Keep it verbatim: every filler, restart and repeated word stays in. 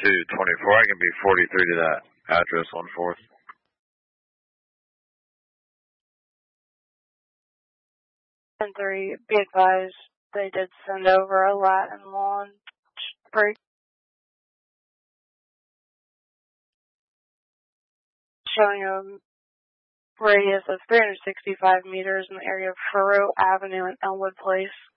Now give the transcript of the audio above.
two twenty-four. I can be forty-three to that address on fourth. And three, be advised, they did send over a Latin launch break showing a radius of three hundred sixty-five meters in the area of Faroe Avenue and Elmwood Place.